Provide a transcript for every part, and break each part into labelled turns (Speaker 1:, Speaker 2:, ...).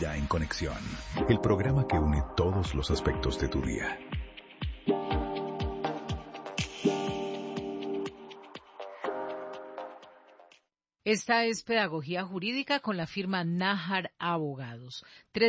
Speaker 1: Vida en Conexión, el programa que une todos los aspectos de tu día.
Speaker 2: Esta es Pedagogía Jurídica con la firma Nájar Abogados.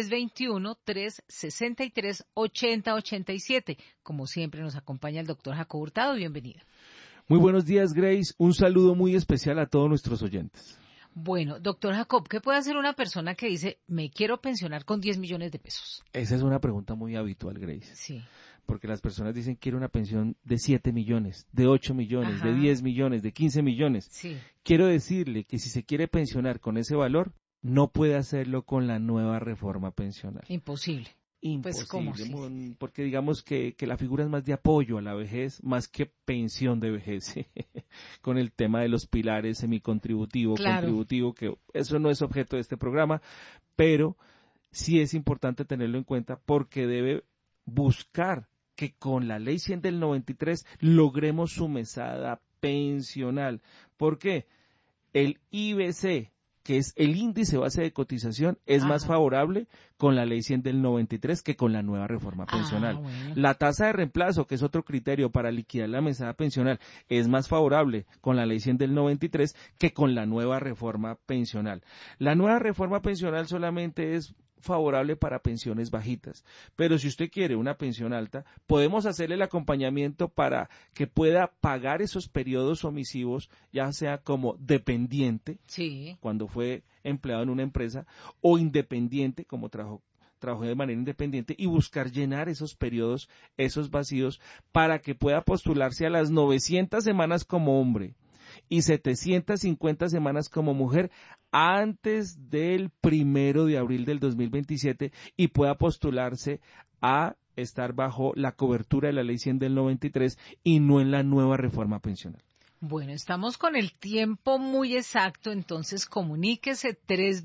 Speaker 2: 321-363-8087. Como siempre nos acompaña el doctor Jacobo Hurtado. Bienvenido.
Speaker 3: Muy buenos días, Grace. Un saludo muy especial a todos nuestros oyentes.
Speaker 2: Bueno, doctor Jacob, ¿qué puede hacer una persona que dice, me quiero pensionar con 10 millones de pesos?
Speaker 3: Esa es una pregunta muy habitual, Grace.
Speaker 2: Sí.
Speaker 3: Porque las personas dicen, quiero una pensión de 7 millones, de 8 millones,
Speaker 2: Ajá.
Speaker 3: de 10 millones, de 15 millones.
Speaker 2: Sí.
Speaker 3: Quiero decirle que si se quiere pensionar con ese valor, no puede hacerlo con la nueva reforma pensional.
Speaker 2: Imposible.
Speaker 3: Imposible,
Speaker 2: Pues, ¿cómo? Sí.
Speaker 3: porque digamos que la figura es más de apoyo a la vejez, más que pensión de vejez, con el tema de los pilares semicontributivo,
Speaker 2: Claro.
Speaker 3: contributivo, que eso no es objeto de este programa, pero sí es importante tenerlo en cuenta porque debe buscar que con la ley 100 del 93 logremos su mesada pensional. ¿Por qué? El IBC, que es el índice base de cotización, es más favorable con la ley 100 del 93 que con la nueva reforma pensional.
Speaker 2: Bueno.
Speaker 3: La tasa de reemplazo, que es otro criterio para liquidar la mesada pensional, es más favorable con la ley 100 del 93 que con la nueva reforma pensional. La nueva reforma pensional solamente es favorable para pensiones bajitas, pero si usted quiere una pensión alta, podemos hacerle el acompañamiento para que pueda pagar esos periodos omisivos, ya sea como dependiente,
Speaker 2: Sí.
Speaker 3: cuando fue empleado en una empresa, o independiente, como trabajó de manera independiente, y buscar llenar esos periodos, esos vacíos, para que pueda postularse a las 900 semanas como hombre y 750 semanas como mujer antes del 1 de abril del 2027 y pueda postularse a estar bajo la cobertura de la ley 100 del 93 y no en la nueva reforma pensional.
Speaker 2: Bueno, estamos con el tiempo muy exacto, entonces comuníquese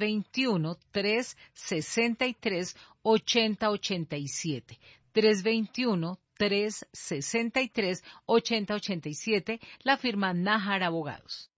Speaker 2: 321-363-8087. 321-363-8087, la firma Nájar Abogados.